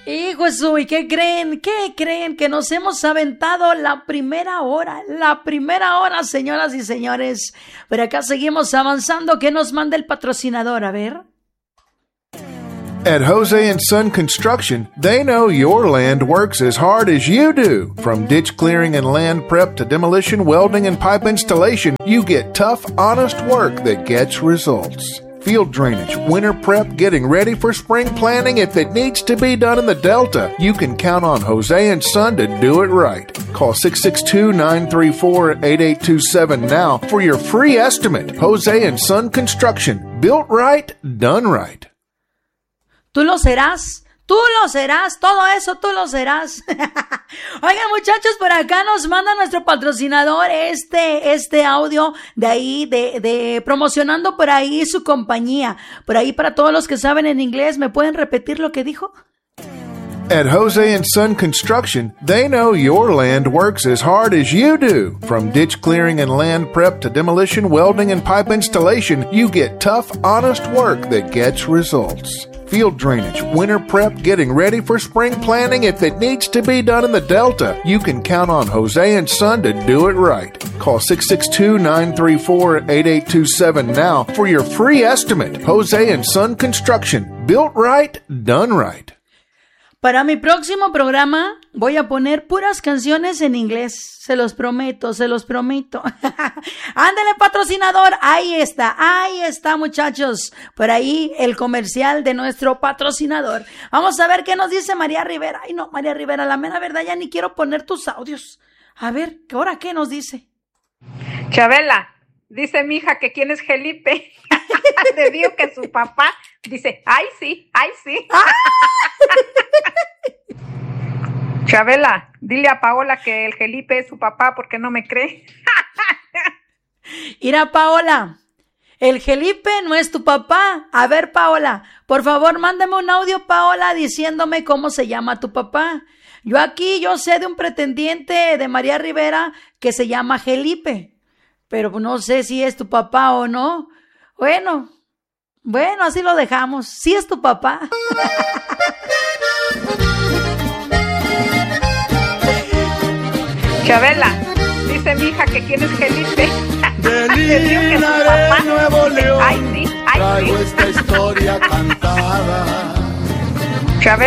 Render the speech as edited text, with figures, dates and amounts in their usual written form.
Hijo Jesús, ¿y qué creen? ¿Qué creen? Que nos hemos aventado la primera hora, señoras y señores. Pero acá seguimos avanzando. ¿Qué nos manda el patrocinador? A ver. At Jose and Son Construction, they know your land works as hard as you do. From ditch clearing and land prep to demolition, welding, and pipe installation, you get tough, honest work that gets results. Field drainage, winter prep, getting ready for spring planting. If it needs to be done in the Delta, you can count on Jose and Son to do it right. Call 662-934-8827 now for your free estimate. Jose and Son Construction. Built right, done right. Tú lo serás, todo eso tú lo serás. Oigan, muchachos, por acá nos manda nuestro patrocinador este audio de ahí, de promocionando por ahí su compañía. Por ahí, para todos los que saben en inglés, ¿me pueden repetir lo que dijo? At Jose and Son Construction, they know your land works as hard as you do. From ditch clearing and land prep to demolition, welding, and pipe installation, you get tough, honest work that gets results. Field drainage, winter prep, getting ready for spring planting. If it needs to be done in the Delta, you can count on Jose and Son to do it right. Call 662-934-8827 now for your free estimate. Jose and Son Construction. Built right, done right. Para mi próximo programa voy a poner puras canciones en inglés. Se los prometo. Ándale, patrocinador. Ahí está, muchachos. Por ahí el comercial de nuestro patrocinador. Vamos a ver qué nos dice María Rivera. Ay, no, María Rivera, la mera verdad ya ni quiero poner tus audios. A ver, ¿ahora qué nos dice? Chabela, dice mi hija que quién es Felipe. Le digo que su papá. Dice, ay sí. Chabela, dile a Paola que el Felipe es su papá porque no me cree. Mira, Paola, el Felipe no es tu papá. A ver, Paola, por favor, mándame un audio, Paola, diciéndome cómo se llama tu papá. Yo sé de un pretendiente de María Rivera que se llama Felipe, pero no sé si es tu papá o no. Bueno, así lo dejamos. Sí es tu papá. Chabela, dice mi hija que quién es Felipe. Le digo que su papá. Nuevo León. Ay sí. Traigo esta historia cantada.